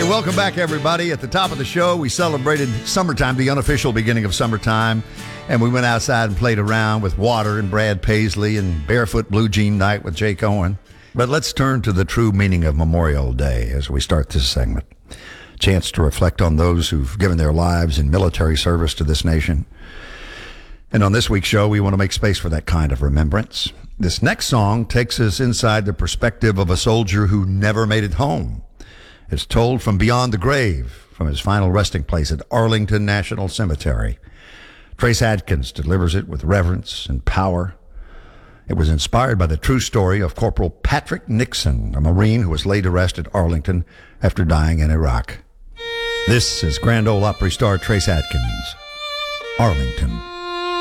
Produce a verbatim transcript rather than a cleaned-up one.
welcome back, everybody. At the top of the show, we celebrated summertime, the unofficial beginning of summertime, and we went outside and played around with Water and Brad Paisley and Barefoot Blue Jean Night with Jake Owen. But let's turn to the true meaning of Memorial Day as we start this segment. Chance to reflect on those who've given their lives in military service to this nation. And on this week's show, we want to make space for that kind of remembrance. This next song takes us inside the perspective of a soldier who never made it home. It's told from beyond the grave, from his final resting place at Arlington National Cemetery. Trace Adkins delivers it with reverence and power. It was inspired by the true story of Corporal Patrick Nixon, a Marine who was laid to rest at Arlington after dying in Iraq. This is Grand Ole Opry star Trace Adkins, Arlington.